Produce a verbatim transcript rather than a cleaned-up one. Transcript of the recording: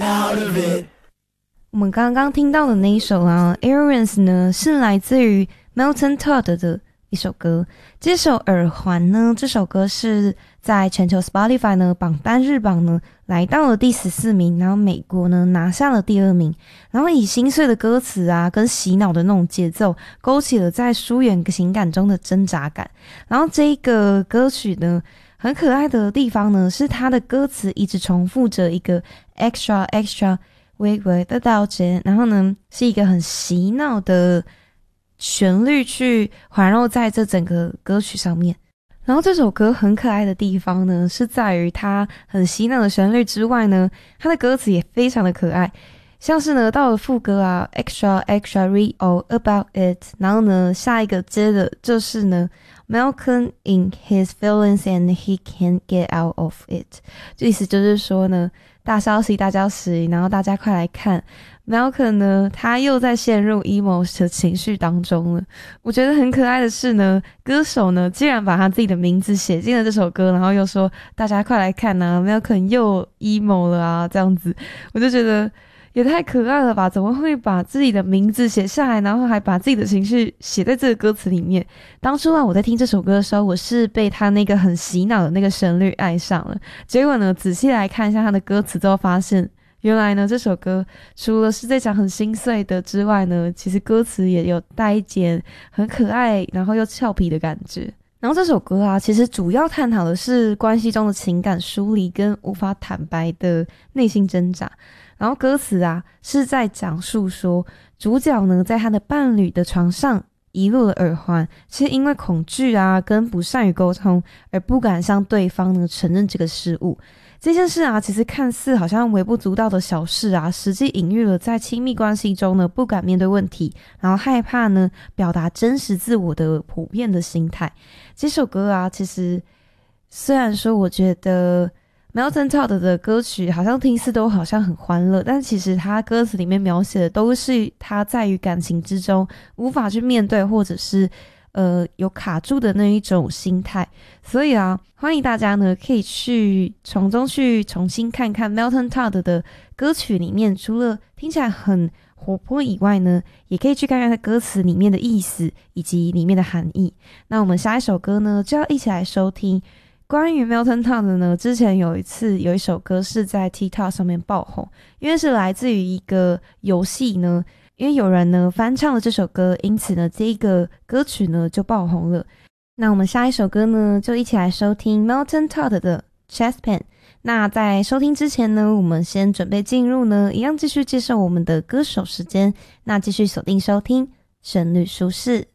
out of it。 我们刚刚听到的那一首啊 Airwaves 呢，是来自于 Milton Todd 的一首歌。这首耳环呢，这首歌是在全球 Spotify 呢榜单日榜呢来到了第十四名，然后美国呢拿下了第二名，然后以心碎的歌词啊跟洗脑的那种节奏勾起了在疏远情感中的挣扎感。然后这个歌曲呢很可爱的地方呢是它的歌词一直重复着一个 extra extra 微微的道歉，然后呢是一个很洗脑的旋律去环绕在这整个歌曲上面。然后这首歌很可爱的地方呢是在于它很洗脑的旋律之外呢，它的歌词也非常的可爱，像是呢到了副歌啊 extra extra read all about it， 然后呢下一个接的就是呢 Malcolm in his feelings and he can't get out of it， 意思就是说呢大消息大消息，然后大家快来看 Malcolm 呢他又在陷入 emo 的情绪当中了。我觉得很可爱的是呢，歌手呢竟然把他自己的名字写进了这首歌，然后又说大家快来看啊 Malcolm 又 emo 了啊，这样子我就觉得也太可爱了吧，怎么会把自己的名字写下来，然后还把自己的情绪写在这个歌词里面。当初啊我在听这首歌的时候，我是被他那个很洗脑的那个旋律爱上了，结果呢仔细来看一下他的歌词之后发现，原来呢这首歌除了是在讲很心碎的之外呢，其实歌词也有带一点很可爱然后又俏皮的感觉。然后这首歌啊其实主要探讨的是关系中的情感疏离跟无法坦白的内心挣扎。然后歌词啊是在讲述说，主角呢在他的伴侣的床上遗落了耳环，是因为恐惧啊跟不善于沟通而不敢向对方呢承认这个失误。这件事啊其实看似好像微不足道的小事啊，实际隐喻了在亲密关系中呢不敢面对问题，然后害怕呢表达真实自我的普遍的心态。这首歌啊其实虽然说我觉得Milton Todd 的歌曲好像听似都好像很欢乐，但其实他歌词里面描写的都是他在于感情之中无法去面对或者是呃有卡住的那一种心态。所以啊欢迎大家呢可以去从中去重新看看 Milton Todd 的歌曲里面，除了听起来很活泼以外呢，也可以去看看他歌词里面的意思以及里面的含义。那我们下一首歌呢就要一起来收听关于 Milton Todd 呢，之前有一次有一首歌是在 TikTok 上面爆红，因为是来自于一个游戏呢，因为有人呢翻唱了这首歌，因此呢这个歌曲呢就爆红了。那我们下一首歌呢就一起来收听 Milton Todd 的 Chest Pain。 那在收听之前呢，我们先准备进入呢一样继续介绍我们的歌手时间，那继续锁定收听旋律舒适。